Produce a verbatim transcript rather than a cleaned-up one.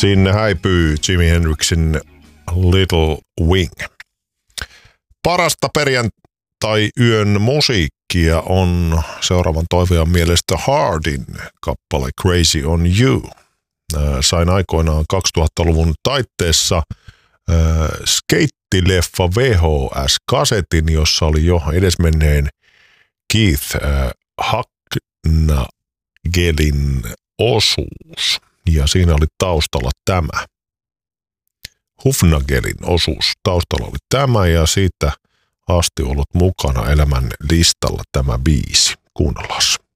Sinne häipyy Jimi Hendrixin Little Wing. Parasta perjantai-yön musiikkia on seuraavan toivojan mielestä Hardin kappale Crazy on You. Sain aikoinaan kaksituhattaluvun taitteessa äh, skeittileffa V H S-kasetin, jossa oli jo edesmenneen Keith äh, Hugnagelin osuus. Ja siinä oli taustalla tämä. Hufnagelin osuus taustalla oli tämä ja siitä asti ollut mukana elämän listalla tämä biisi. Kuunnellaan.